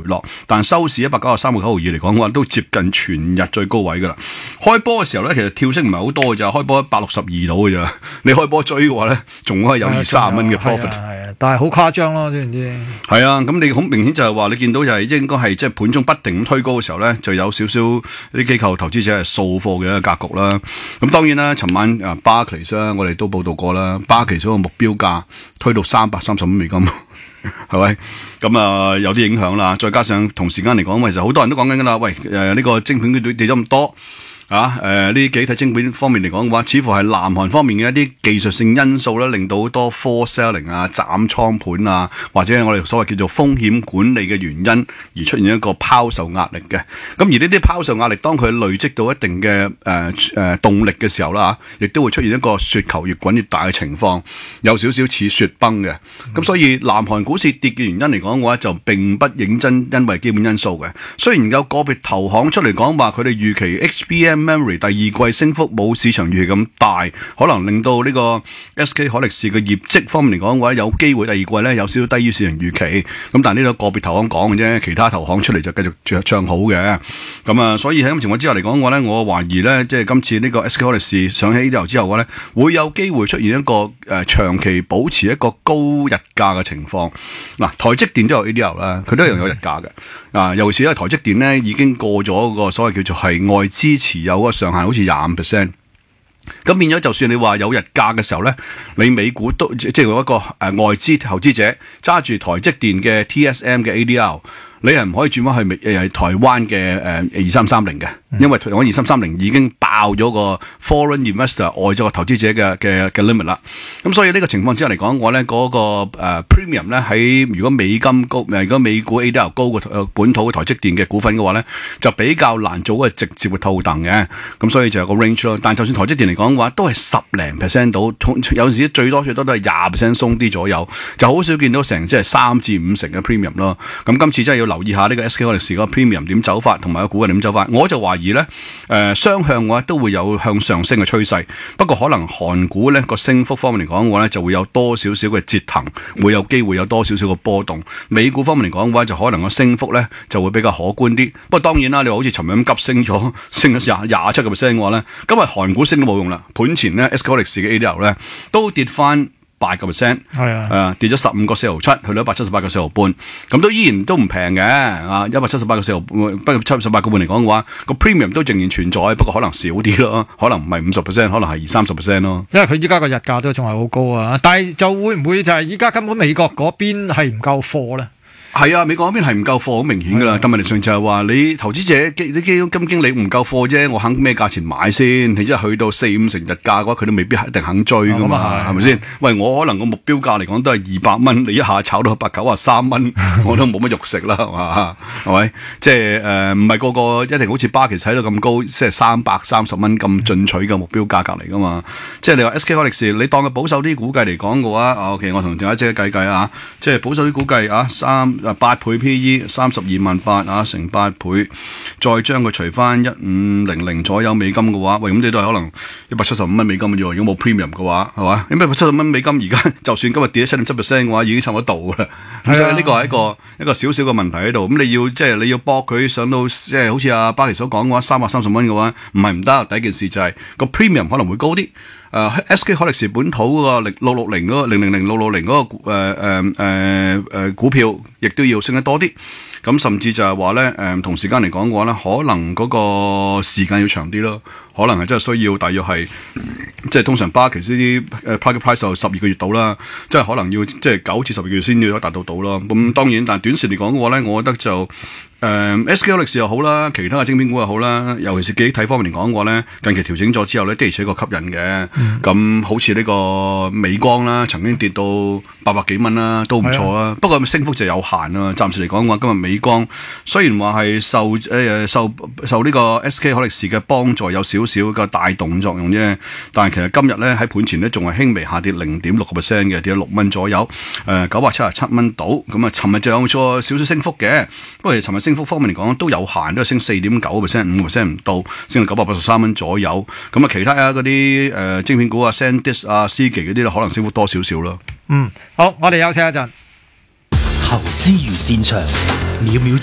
落，但收市193.9毫二嚟講嘅話，都接近全日最高位噶啦。開波嘅時候咧，其實跳升唔係好多嘅咋，開波162度嘅咋。你開波追嘅話咧，仲可以有20-30蚊嘅 profit。 係啊，但係好誇張咯，知唔知？ 係啊，咁你好明顯就係話，你見到就係應該係即係盤中不停推高嘅時候咧，就有少少啲機構投資者係掃貨嘅一個格局啦。咁當然啦，尋晚Barclays啦，我哋都報道過啦，Barclays嗰個目標價推到330蚊美金，係咪？咁有啲影響啦。再加上同時間嚟講，其實好多人都講緊噶啦，喂呢個晶片佢跌咗咁多。呢幾體晶片方面嚟講嘅話，似乎係南韓方面嘅一啲技術性因素咧，令到好多 forced selling 斬倉盤或者係我哋所謂叫做風險管理嘅原因而出現一個拋售壓力嘅。咁而呢啲拋售壓力，當佢累積到一定嘅動力嘅時候啦，亦都會出現一個雪球越滾越大嘅情況，有少少似雪崩嘅。咁所以南韓股市跌嘅原因嚟講嘅話，就並不認真因為基本因素嘅。雖然有個別投行出嚟講話，佢哋預期 HBM。Memory 第二季升幅冇市場預期咁大，可能令到呢個 SK 海力士嘅業績方面嚟講嘅話，有機會第二季咧有少少低於市場預期。咁但係呢個個別投行講嘅啫，其他投行出嚟就繼續唱好嘅。咁所以喺咁情況之下嚟講嘅話咧，我懷疑咧，即係今次呢個 SK 海力士上起ADR之後嘅話咧，會有機會出現一個長期保持一個高日價嘅情況。嗱，台積電都有 ADR 啦，佢都一樣有日價嘅。尤其是咧台積電咧已經過咗個所謂叫做係外資持有嗰個上限，好似25%。咁變咗，就算你話有日價嘅時候咧，你美股都即係有一個外資投資者揸住台積電嘅 TSM 嘅 ADR， 你係唔可以轉翻去台灣嘅2330嘅，因為台灣2330已經爆咗個 foreign investor 外咗個投資者嘅 limit 啦。咁所以呢個情況之下嚟講，我咧嗰個premium 咧喺如果美金高，如果美股 ADR 高過本土嘅台積電嘅股份嘅話咧，就比較難做個直接嘅套戥嘅。咁所以就有個 range 咯。但就算台積電嚟講嘅話，都係10% 到，有時最多都係20% 鬆啲左右，就好少見到成即係3至5成嘅 premium 咯。咁今次真係要留意下呢個 SK 海力士嗰個 premium 點走法，同埋個股價點走法。我就懷疑咧，雙向嘅話都會有向上升嘅趨勢。不過可能韓股咧個升幅方面嚟講嘅話咧，就會有多少少嘅折騰，會有機會有多少少嘅波動。美股方面嚟講嘅話，就可能個升幅咧就會比較可觀啲。不過當然啦，你話好似尋日咁急升咗27%嘅話咧，今日韓股升都冇用啦。盤前咧 SK 海力士嘅 ADR 咧都跌翻8%，跌咗15個4毫7，去到178個4毫半，咁都依然都唔平嘅，178個4毫半，不過78個半嚟講嘅話，個 premium 都仍然存在，不過可能少啲咯，可能唔係50%，可能係20-30% 咯。 因為佢依家個日價都仲係好高啊，但係就會唔會就係依家根本美國嗰邊係唔夠貨咧？ 係啊，美國嗰邊係唔夠貨，好明顯噶啦。但問題上就係話，你投資者啲基金經理唔夠貨啫，我肯咩價錢買先？你即係去到4-5成日價嘅話，佢都未必一定肯追噶嘛，係咪先？喂，我可能個目標價嚟講都係200蚊，你一下炒到193蚊，我都冇乜肉食啦，係嘛？係咪？即係唔係個個一定好似巴奇睇到咁高，即係330蚊咁進取嘅目標價格嚟噶嘛？即係你話 SK 海力士，你當佢保守啲估計嚟講嘅話，OK， 我同大家即係計啊，即係保守啲估計8倍 PE 328000乘8倍，再將佢除翻1500左右美金嘅話，喂，咁你都係可能175蚊美金嘅啫。如果冇 premium 嘅話，係嘛？咁170蚊美金而家就算今日跌咗7.7% 嘅話，已經差唔多到啦。咁所以呢個係一個少少嘅問題喺度。咁你要搏佢上到即係好似阿巴奇所講嘅話，330蚊嘅話，唔係唔得。第一件事就係個 premium 可能會高啲。SK 海力士本土嗰個660嗰個000660嗰個股票，亦都要升得多啲。咁甚至就係話咧，同時間嚟講嘅話咧，可能嗰個時間要長啲咯。可能係真係需要大約係，即係通常巴奇呢啲private price 就12個月到啦，即係可能要即係9至12個月先至可以達到咯。咁當然，但係短時嚟講嘅話咧，我覺得就SK 海力士又好啦，其他嘅晶片股又好啦，尤其是記憶體方面嚟講嘅話咧，近期調整咗之後咧，的而且確吸引嘅。咁好似呢個美光啦，曾經跌到800幾蚊啦，都唔錯啊。不過升幅就有限啦。暫時嚟講嘅話，今日美光雖然話係受呢個 SK 海力士嘅幫助有少少嘅帶動作用啫，但係其實今日咧喺盤前咧仲係輕微下跌0.6% 嘅，跌咗6蚊左右，977蚊到。咁啊，尋日就有咗少少升幅嘅，不過尋日升幅方面嚟講都有限，都係升4.9%，5% 唔到，升到983蚊左右。咁啊，其他嗰啲晶片股啊 ，SanDisk 啊、思奇嗰啲咧，可能升幅多少少咯。 好，我哋休息一陣。 投資如戰場，秒秒